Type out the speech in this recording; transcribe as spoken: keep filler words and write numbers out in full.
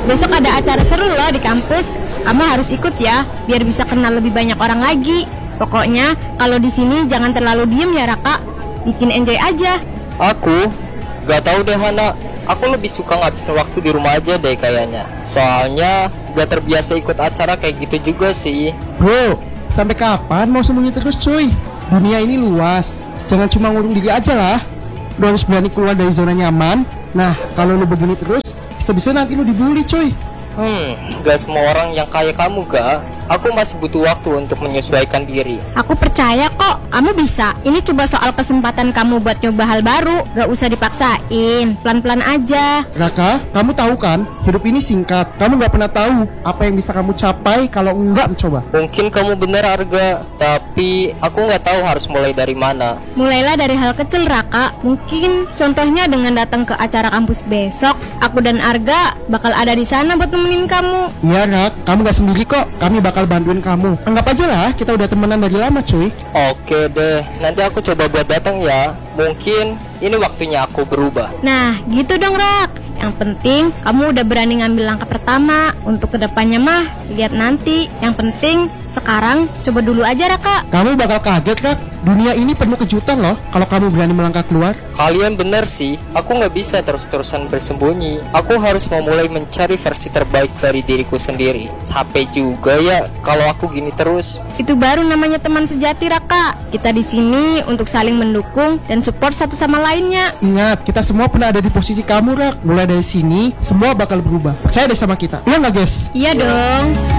besok ada acara seru loh di kampus. Kamu harus ikut ya, biar bisa kenal lebih banyak orang lagi. Pokoknya kalau di sini jangan terlalu diem ya Raka, bikin enjoy aja. Aku gak tahu deh Hana, aku lebih suka ngabisin waktu di rumah aja deh kayaknya. Soalnya gak terbiasa ikut acara kayak gitu juga sih. Bro, sampai kapan mau sembunyi terus cuy? Dunia ini luas, jangan cuma ngurung diri aja lah. Lu harus berani keluar dari zona nyaman. Nah, kalau lu begini terus, bisa-bisa nanti lu dibully cuy. Hmm, gak semua orang yang kayak kamu gak. Aku masih butuh waktu untuk menyesuaikan diri. Aku percaya kok, kamu bisa. Ini coba soal kesempatan kamu buat nyoba hal baru. Gak usah dipaksain, pelan-pelan aja. Raka, kamu tahu kan, hidup ini singkat. Kamu gak pernah tahu apa yang bisa kamu capai kalau enggak mencoba. Mungkin kamu bener Arga, tapi aku gak tahu harus mulai dari mana. Mulailah dari hal kecil Raka. Mungkin contohnya dengan datang ke acara kampus besok. Aku dan Arga bakal ada di sana buat nemenin kamu. Iya Rak, kamu gak sendiri kok. Kami bakal bantuin kamu. Anggap aja lah kita udah temenan dari lama cuy. Oke deh, nanti aku coba buat datang ya. Mungkin ini waktunya aku berubah. Nah gitu dong Rak. Yang penting kamu udah berani ngambil langkah pertama. Untuk kedepannya mah lihat nanti. Yang penting sekarang coba dulu aja Raka. Kamu bakal kaget Kak. Dunia ini penuh kejutan loh kalau kamu berani melangkah keluar. Kalian bener sih, aku gak bisa terus-terusan bersembunyi. Aku harus memulai mencari versi terbaik dari diriku sendiri. Capek juga ya kalau aku gini terus. Itu baru namanya teman sejati Raka. Kita di sini untuk saling mendukung dan support satu sama lainnya. Ingat, kita semua pernah ada di posisi kamu Rak. Mulai dari sini, semua bakal berubah. Percaya deh sama kita. Iya gak guys? Iya dong.